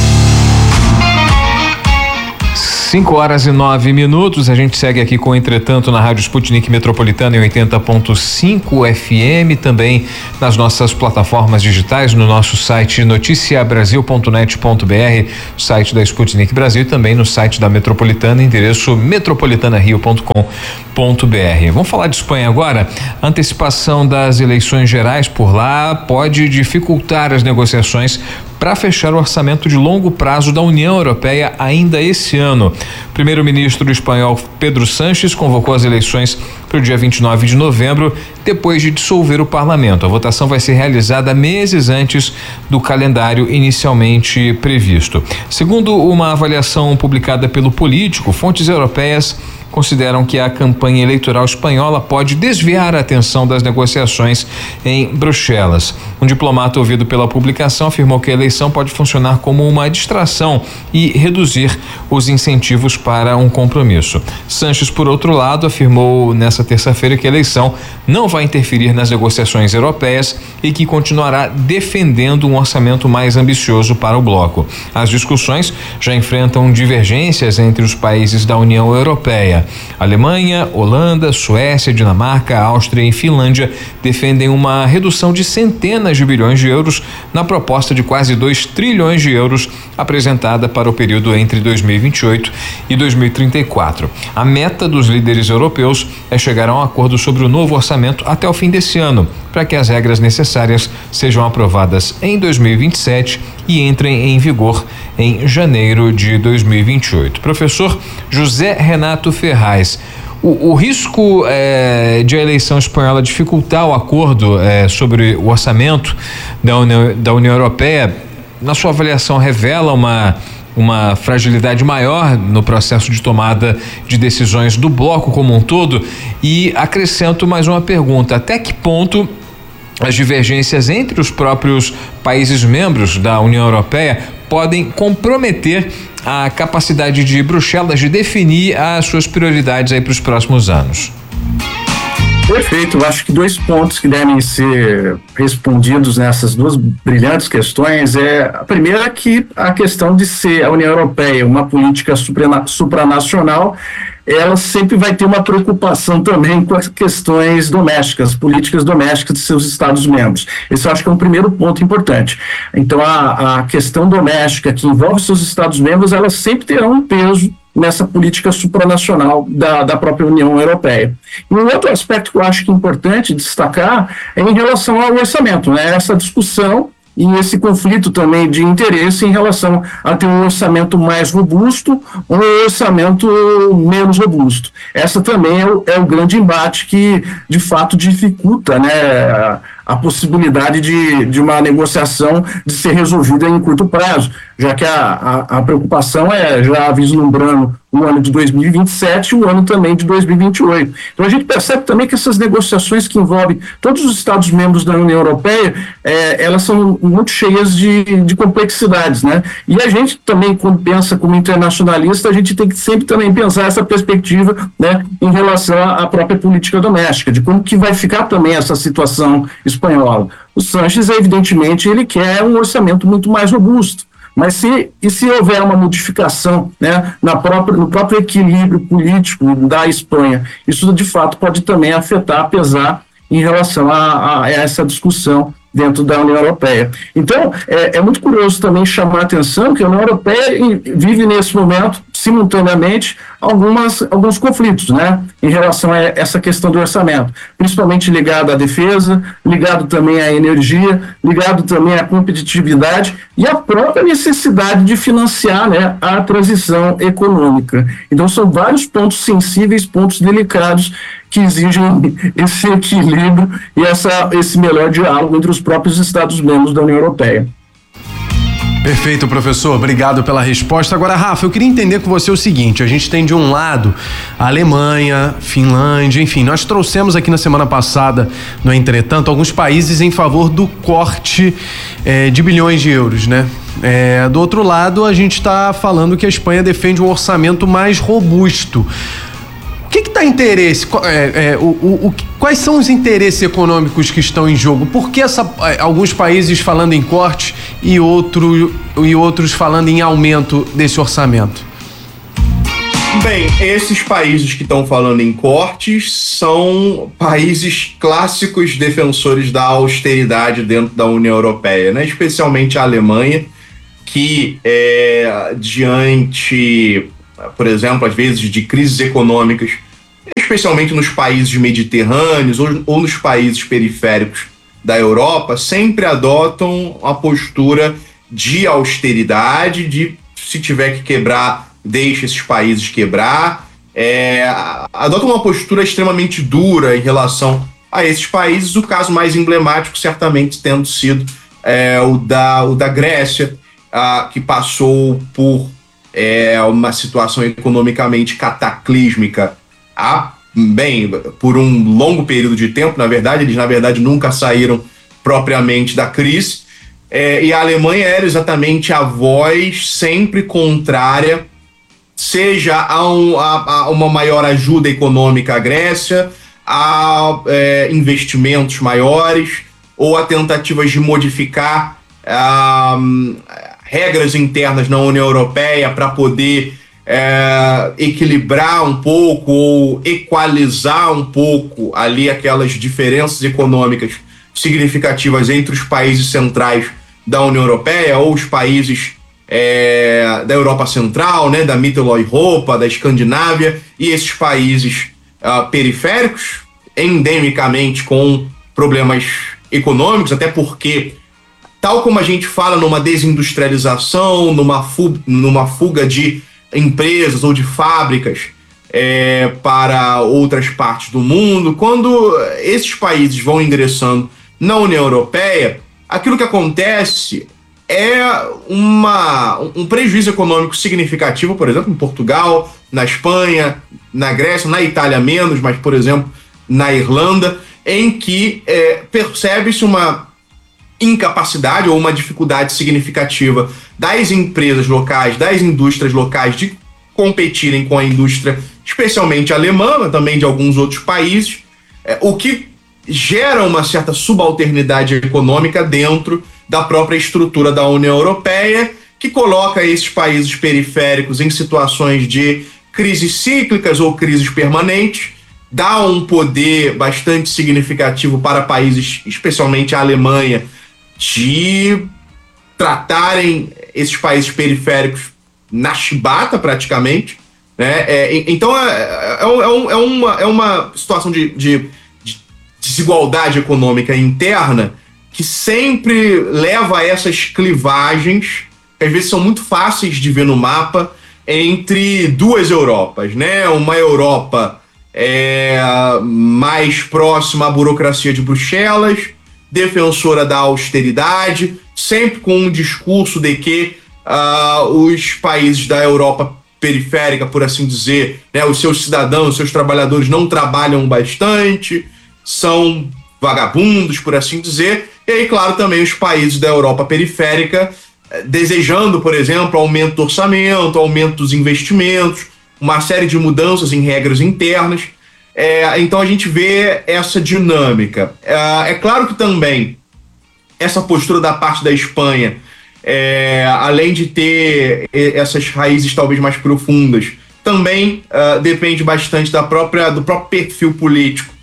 cinco horas e nove minutos, a gente segue aqui com Entretanto na Rádio Sputnik Metropolitana em oitenta ponto cinco F M, também nas nossas plataformas digitais, no nosso site noticia brasil ponto net ponto b r, site da Sputnik Brasil, e também no site da Metropolitana, endereço metropolitana rio ponto com ponto b r. Vamos falar de Espanha agora. A antecipação das eleições gerais por lá pode dificultar as negociações para fechar o orçamento de longo prazo da União Europeia ainda esse ano. O primeiro-ministro espanhol Pedro Sánchez convocou as eleições para o dia vinte e nove de novembro, depois de dissolver o parlamento. A votação vai ser realizada meses antes do calendário inicialmente previsto. Segundo uma avaliação publicada pelo Político, fontes europeias consideram que a campanha eleitoral espanhola pode desviar a atenção das negociações em Bruxelas. Um diplomata ouvido pela publicação afirmou que a eleição pode funcionar como uma distração e reduzir os incentivos para um compromisso. Sánchez, por outro lado, afirmou nessa terça-feira que a eleição não vai interferir nas negociações europeias e que continuará defendendo um orçamento mais ambicioso para o bloco. As discussões já enfrentam divergências entre os países da União Europeia. Alemanha, Holanda, Suécia, Dinamarca, Áustria e Finlândia defendem uma redução de centenas de bilhões de euros na proposta de quase dois trilhões de euros apresentada para o período entre dois mil e vinte e oito e dois mil e trinta e quatro. A meta dos líderes europeus é chegar a um acordo sobre o novo orçamento até o fim desse ano, para que as regras necessárias sejam aprovadas em dois mil e vinte e sete e entrem em vigor em janeiro de dois mil e vinte e oito. Professor José Renato Ferraz, o, o risco eh, de a eleição espanhola dificultar o acordo eh, sobre o orçamento da União, da União Europeia, na sua avaliação, revela uma uma fragilidade maior no processo de tomada de decisões do bloco como um todo? E acrescento mais uma pergunta: até que ponto as divergências entre os próprios países membros da União Europeia podem comprometer a capacidade de Bruxelas de definir as suas prioridades aí para os próximos anos? Perfeito, eu acho que dois pontos que devem ser respondidos nessas duas brilhantes questões é, a primeira, que a questão de ser a União Europeia uma política suprana, supranacional, ela sempre vai ter uma preocupação também com as questões domésticas, políticas domésticas de seus Estados-membros. Esse eu acho que é um primeiro ponto importante. Então, a, a questão doméstica que envolve seus Estados-membros, ela sempre terá um peso nessa política supranacional da, da própria União Europeia. E um outro aspecto que eu acho que é importante destacar é em relação ao orçamento, né? Essa discussão e esse conflito também de interesse em relação a ter um orçamento mais robusto ou um orçamento menos robusto. Essa também é o, é o grande embate que, de fato, dificulta, né, a, a possibilidade de, de uma negociação de ser resolvida em curto prazo, já que a, a, a preocupação é já vislumbrando o ano de dois mil e vinte e sete e o ano também de dois mil e vinte e oito. Então a gente percebe também que essas negociações que envolvem todos os Estados-membros da União Europeia, é, elas são muito cheias de, de complexidades, né? E a gente também, quando pensa como internacionalista, a gente tem que sempre também pensar essa perspectiva, né, em relação à própria política doméstica, de como que vai ficar também essa situação espanhola. O Sánchez, evidentemente, ele quer um orçamento muito mais robusto. Mas se, e se houver uma modificação, né, na própria, no próprio equilíbrio político da Espanha, isso de fato pode também afetar, pesar em relação a, a essa discussão dentro da União Europeia. Então, é, é muito curioso também chamar a atenção que a União Europeia vive nesse momento simultaneamente algumas, alguns conflitos, né, em relação a essa questão do orçamento, principalmente ligado à defesa, ligado também à energia, ligado também à competitividade e à própria necessidade de financiar, né, a transição econômica. Então são vários pontos sensíveis, pontos delicados que exigem esse equilíbrio e essa, esse melhor diálogo entre os próprios Estados-membros da União Europeia. Perfeito, professor. Obrigado pela resposta. Agora, Rafa, eu queria entender com você o seguinte: a gente tem de um lado a Alemanha, Finlândia, enfim, nós trouxemos aqui na semana passada, no Entretanto, alguns países em favor do corte eh, de bilhões de euros, né? É, do outro lado, a gente está falando que a Espanha defende um orçamento mais robusto. O que está interesse? É, é, o, o, o, quais são os interesses econômicos que estão em jogo? Por que essa, alguns países falando em corte e, outro, e outros falando em aumento desse orçamento? Bem, esses países que estão falando em cortes são países clássicos defensores da austeridade dentro da União Europeia, né? Especialmente a Alemanha, que é, diante, por exemplo, às vezes de crises econômicas, especialmente nos países mediterrâneos ou, ou nos países periféricos da Europa, sempre adotam a postura de austeridade, de se tiver que quebrar, deixa esses países quebrar, é, adotam uma postura extremamente dura em relação a esses países, o caso mais emblemático certamente tendo sido é, o, da, o da Grécia, a, que passou por é, uma situação economicamente cataclísmica há, bem, por um longo período de tempo. Na verdade, eles na verdade nunca saíram propriamente da crise, é, e a Alemanha era exatamente a voz sempre contrária, seja a, um, a, a uma maior ajuda econômica à Grécia, a é, investimentos maiores ou a tentativas de modificar a, regras internas na União Europeia para poder é, equilibrar um pouco ou equalizar um pouco ali aquelas diferenças econômicas significativas entre os países centrais da União Europeia ou os países é, da Europa Central, né, da Mitteleuropa, da Escandinávia, e esses países uh, periféricos, endemicamente com problemas econômicos, até porque, tal como a gente fala numa desindustrialização, numa fuga, numa fuga de empresas ou de fábricas é, para outras partes do mundo, quando esses países vão ingressando na União Europeia, aquilo que acontece é uma, um prejuízo econômico significativo, por exemplo, em Portugal, na Espanha, na Grécia, na Itália menos, mas, por exemplo, na Irlanda, em que é, percebe-se uma incapacidade ou uma dificuldade significativa das empresas locais, das indústrias locais de competirem com a indústria, especialmente alemã, mas também de alguns outros países, é, o que gera uma certa subalternidade econômica dentro da própria estrutura da União Europeia, que coloca esses países periféricos em situações de crises cíclicas ou crises permanentes, dá um poder bastante significativo para países, especialmente a Alemanha, de tratarem esses países periféricos na chibata, praticamente, né? É, então é, é, um, é, uma, é uma situação de, de, de desigualdade econômica interna que sempre leva a essas clivagens, que às vezes são muito fáceis de ver no mapa, entre duas Europas, né? Uma Europa é, mais próxima à burocracia de Bruxelas, defensora da austeridade, sempre com um discurso de que uh, os países da Europa periférica, por assim dizer, né, os seus cidadãos, os seus trabalhadores não trabalham bastante, são vagabundos, por assim dizer, e aí, claro, também os países da Europa periférica desejando, por exemplo, aumento do orçamento, aumento dos investimentos, uma série de mudanças em regras internas. É, então a gente vê essa dinâmica. É, é claro que também essa postura da parte da Espanha, é, além de ter essas raízes talvez mais profundas, também uh, depende bastante da própria, do próprio perfil político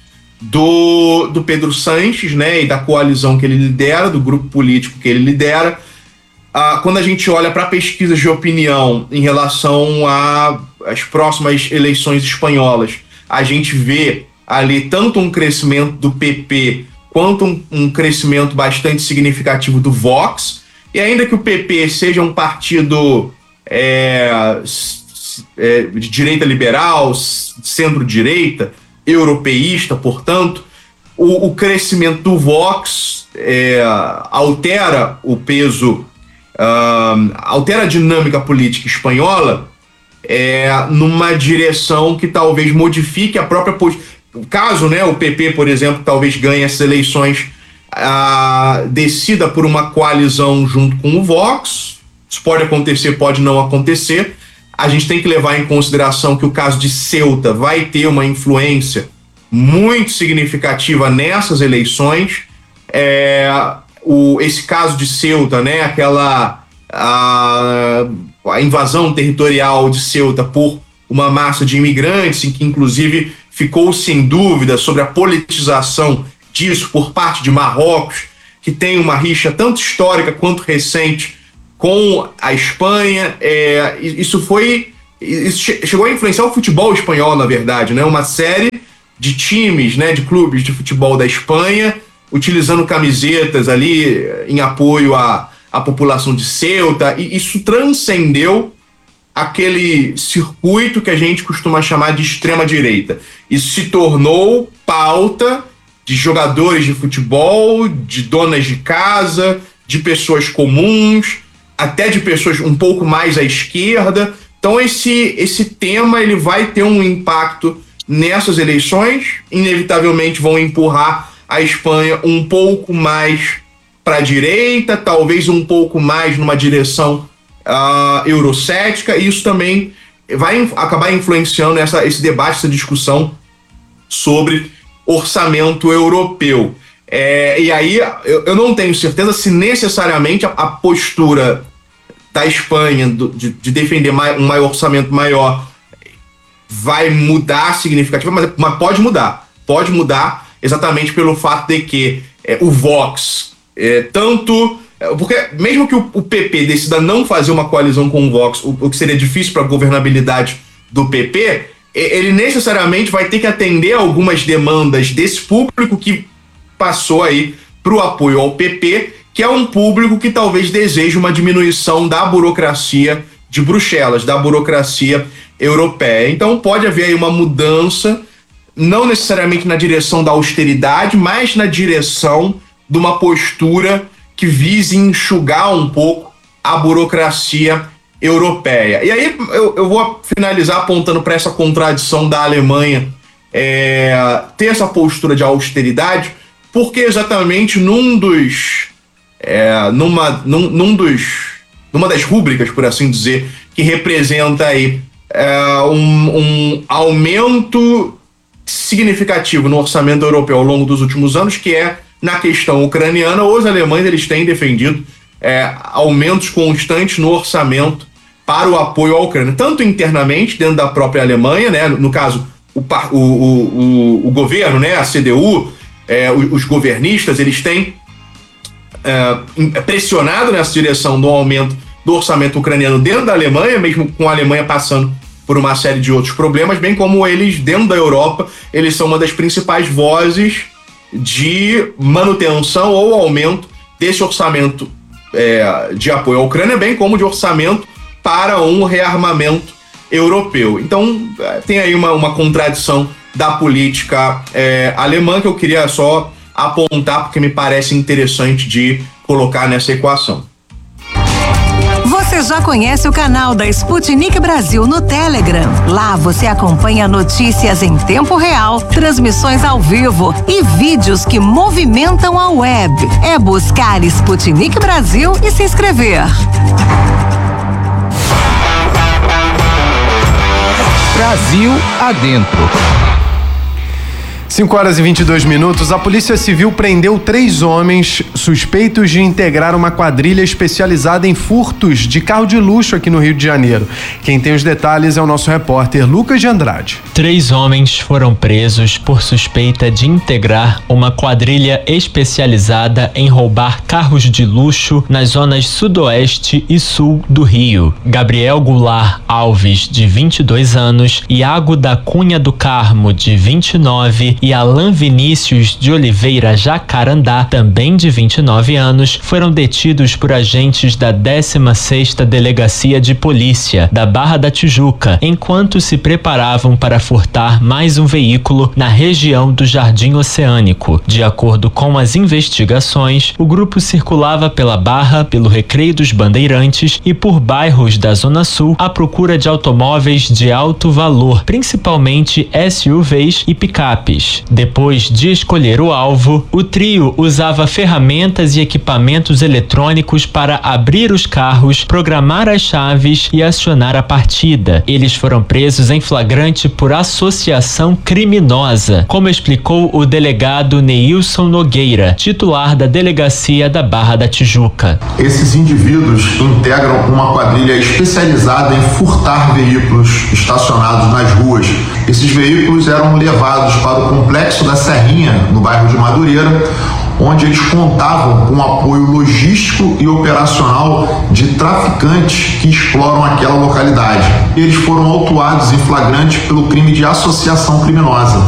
do, do Pedro Sánchez, né, e da coalizão que ele lidera, do grupo político que ele lidera, ah, quando a gente olha para pesquisas de opinião em relação às próximas eleições espanholas, a gente vê ali tanto um crescimento do P P quanto um, um crescimento bastante significativo do Vox. E ainda que o P P seja um partido é, é, de direita liberal, centro-direita, europeísta, portanto, o, o crescimento do Vox é, altera o peso, uh, altera a dinâmica política espanhola é, numa direção que talvez modifique a própria postura. Caso, né, o P P, por exemplo, talvez ganhe essas eleições, uh, decida por uma coalizão junto com o Vox. Isso pode acontecer, pode não acontecer. A gente tem que levar em consideração que o caso de Ceuta vai ter uma influência muito significativa nessas eleições. É, o, esse caso de Ceuta, né, aquela a, a invasão territorial de Ceuta por uma massa de imigrantes, em que inclusive ficou-se em dúvida sobre a politização disso por parte de Marrocos, que tem uma rixa tanto histórica quanto recente com a Espanha. É, isso foi, isso chegou a influenciar o futebol espanhol, na verdade, né? Uma série de times, né, de clubes de futebol da Espanha, utilizando camisetas ali em apoio à, à população de Ceuta, e isso transcendeu aquele circuito que a gente costuma chamar de extrema-direita. Isso se tornou pauta de jogadores de futebol, de donas de casa, de pessoas comuns, até de pessoas um pouco mais à esquerda. Então esse, esse tema ele vai ter um impacto nessas eleições, inevitavelmente vão empurrar a Espanha um pouco mais para a direita, talvez um pouco mais numa direção uh, eurocética, e isso também vai acabar influenciando essa, esse debate, essa discussão sobre orçamento europeu. É, e aí eu, eu não tenho certeza se necessariamente a, a postura da Espanha do, de, de defender mai, um maior orçamento maior vai mudar significativamente, mas, mas pode mudar. Pode mudar exatamente pelo fato de que é, o Vox, é, tanto... É, porque mesmo que o, o P P decida não fazer uma coalizão com o Vox, o, o que seria difícil para a governabilidade do P P, ele necessariamente vai ter que atender algumas demandas desse público que passou aí para o apoio ao P P, que é um público que talvez deseje uma diminuição da burocracia de Bruxelas, da burocracia europeia. Então pode haver aí uma mudança, não necessariamente na direção da austeridade, mas na direção de uma postura que vise enxugar um pouco a burocracia europeia. E aí eu, eu vou finalizar apontando para essa contradição da Alemanha é, ter essa postura de austeridade, porque exatamente num dos é, numa, num, num dos numa das rúbricas, por assim dizer, que representa aí é, um, um aumento significativo no orçamento europeu ao longo dos últimos anos, que é na questão ucraniana, os alemães eles têm defendido é, aumentos constantes no orçamento para o apoio à Ucrânia, tanto internamente dentro da própria Alemanha, né, no caso o, o, o, o governo, né, a C D U, é, os, os governistas, eles têm é, pressionado nessa direção do aumento do orçamento ucraniano dentro da Alemanha, mesmo com a Alemanha passando por uma série de outros problemas, bem como eles, dentro da Europa, eles são uma das principais vozes de manutenção ou aumento desse orçamento é, de apoio à Ucrânia, bem como de orçamento para um rearmamento europeu. Então, tem aí uma, uma contradição da política é, alemã que eu queria só apontar, porque me parece interessante de colocar nessa equação. Você já conhece o canal da Sputnik Brasil no Telegram? Lá você acompanha notícias em tempo real, transmissões ao vivo e vídeos que movimentam a web. É buscar Sputnik Brasil e se inscrever. Brasil Adentro. cinco horas e vinte e dois minutos, a Polícia Civil prendeu três homens suspeitos de integrar uma quadrilha especializada em furtos de carro de luxo aqui no Rio de Janeiro. Quem tem os detalhes é o nosso repórter Lucas de Andrade. Três homens foram presos por suspeita de integrar uma quadrilha especializada em roubar carros de luxo nas zonas sudoeste e sul do Rio. Gabriel Goulart Alves, de vinte e dois anos, Iago da Cunha do Carmo, de vinte e nove, e Alan Vinícius de Oliveira Jacarandá, também de vinte e nove anos, foram detidos por agentes da décima sexta Delegacia de Polícia da Barra da Tijuca, enquanto se preparavam para furtar mais um veículo na região do Jardim Oceânico. De acordo com as investigações, o grupo circulava pela Barra, pelo Recreio dos Bandeirantes e por bairros da Zona Sul à procura de automóveis de alto valor, principalmente S U Vs e picapes. Depois de escolher o alvo, o trio usava ferramentas e equipamentos eletrônicos para abrir os carros, programar as chaves e acionar a partida. Eles foram presos em flagrante por associação criminosa, como explicou o delegado Neilson Nogueira, titular da Delegacia da Barra da Tijuca. Esses indivíduos integram uma quadrilha especializada em furtar veículos estacionados nas ruas. Esses veículos eram levados para o Complexo da Serrinha, no bairro de Madureira, onde eles contavam com apoio logístico e operacional de traficantes que exploram aquela localidade. Eles foram autuados em flagrante pelo crime de associação criminosa.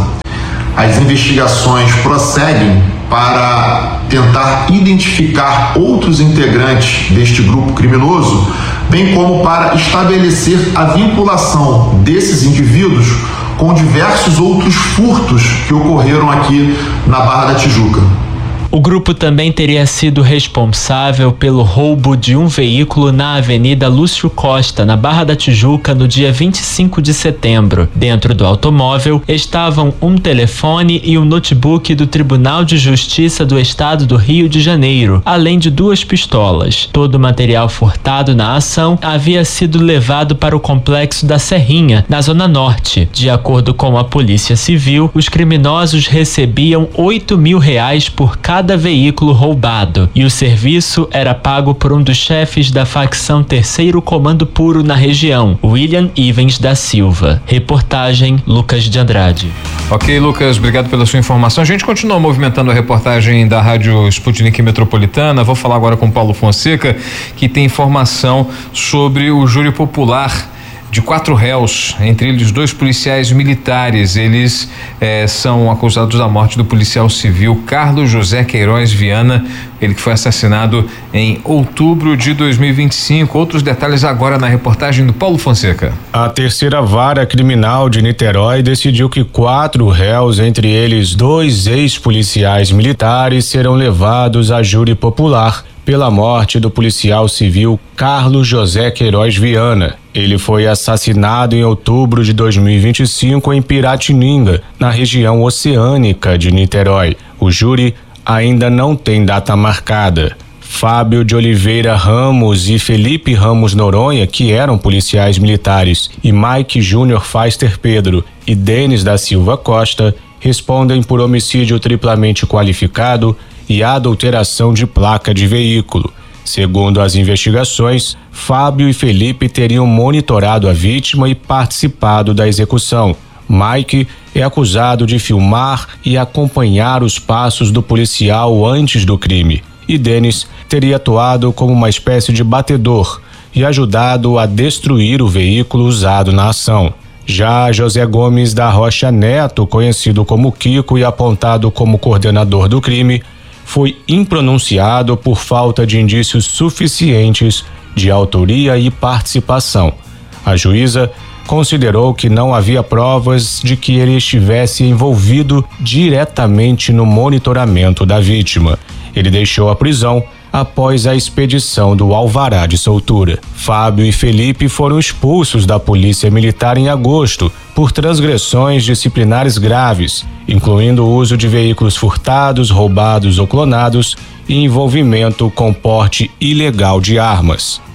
As investigações prosseguem para tentar identificar outros integrantes deste grupo criminoso, bem como para estabelecer a vinculação desses indivíduos com diversos outros furtos que ocorreram aqui na Barra da Tijuca. O grupo também teria sido responsável pelo roubo de um veículo na Avenida Lúcio Costa, na Barra da Tijuca, no dia vinte e cinco de setembro. Dentro do automóvel estavam um telefone e um notebook do Tribunal de Justiça do Estado do Rio de Janeiro, além de duas pistolas. Todo o material furtado na ação havia sido levado para o Complexo da Serrinha, na Zona Norte. De acordo com a Polícia Civil, os criminosos recebiam oito mil reais por cada cada veículo roubado, e o serviço era pago por um dos chefes da facção Terceiro Comando Puro na região, William Ivens da Silva. Reportagem Lucas de Andrade. Ok, Lucas, obrigado pela sua informação. A gente continua movimentando a reportagem da Rádio Sputnik Metropolitana. Vou falar agora com Paulo Fonseca, que tem informação sobre o júri popular de quatro réus, entre eles dois policiais militares. Eles eh, são acusados da morte do policial civil Carlos José Queiroz Viana, ele que foi assassinado em outubro de dois mil e vinte e cinco. Outros detalhes agora na reportagem do Paulo Fonseca. A terceira vara criminal de Niterói decidiu que quatro réus, entre eles dois ex-policiais militares, serão levados a júri popular pela morte do policial civil Carlos José Queiroz Viana. Ele foi assassinado em outubro de dois mil e vinte e cinco em Piratininga, na região oceânica de Niterói. O júri ainda não tem data marcada. Fábio de Oliveira Ramos e Felipe Ramos Noronha, que eram policiais militares, e Mike Júnior Faister Pedro e Denis da Silva Costa respondem por homicídio triplamente qualificado e adulteração de placa de veículo. Segundo as investigações, Fábio e Felipe teriam monitorado a vítima e participado da execução. Mike é acusado de filmar e acompanhar os passos do policial antes do crime. E Denis teria atuado como uma espécie de batedor e ajudado a destruir o veículo usado na ação. Já José Gomes da Rocha Neto, conhecido como Kiko e apontado como coordenador do crime, foi impronunciado por falta de indícios suficientes de autoria e participação. A juíza considerou que não havia provas de que ele estivesse envolvido diretamente no monitoramento da vítima. Ele deixou a prisão após a expedição do alvará de soltura. Fábio e Felipe foram expulsos da Polícia Militar em agosto por transgressões disciplinares graves, incluindo o uso de veículos furtados, roubados ou clonados e envolvimento com porte ilegal de armas.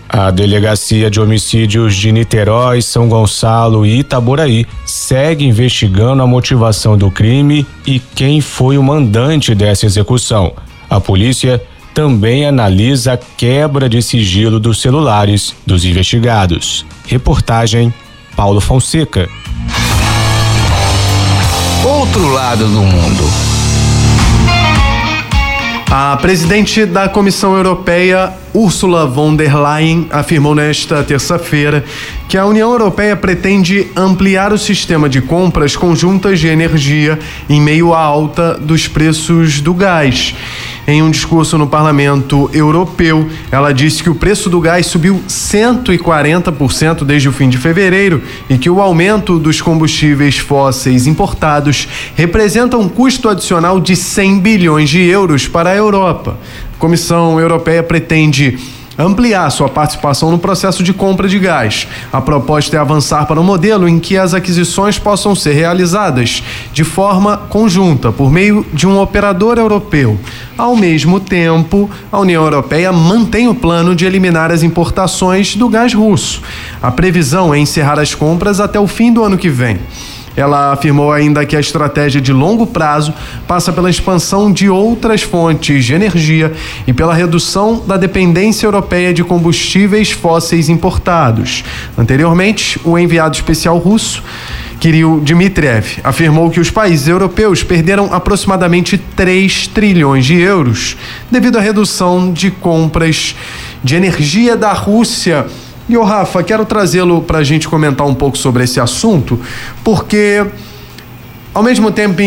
A Delegacia de Homicídios de Niterói, São Gonçalo e Itaboraí segue investigando a motivação do crime e quem foi o mandante dessa execução. A polícia também analisa a quebra de sigilo dos celulares dos investigados. Reportagem Paulo Fonseca. Outro lado do mundo. A presidente da Comissão Europeia, Ursula von der Leyen, afirmou nesta terça-feira que a União Europeia pretende ampliar o sistema de compras conjuntas de energia em meio à alta dos preços do gás. Em um discurso no Parlamento Europeu, ela disse que o preço do gás subiu cento e quarenta por cento desde o fim de fevereiro e que o aumento dos combustíveis fósseis importados representa um custo adicional de cem bilhões de euros para a Europa. A Comissão Europeia pretende ampliar sua participação no processo de compra de gás. A proposta é avançar para um modelo em que as aquisições possam ser realizadas de forma conjunta, por meio de um operador europeu. Ao mesmo tempo, a União Europeia mantém o plano de eliminar as importações do gás russo. A previsão é encerrar as compras até o fim do ano que vem. Ela afirmou ainda que a estratégia de longo prazo passa pela expansão de outras fontes de energia e pela redução da dependência europeia de combustíveis fósseis importados. Anteriormente, o enviado especial russo, Kirill Dmitriev, afirmou que os países europeus perderam aproximadamente três trilhões de euros devido à redução de compras de energia da Rússia. E, ô Rafa, quero trazê-lo para a gente comentar um pouco sobre esse assunto, porque, ao mesmo tempo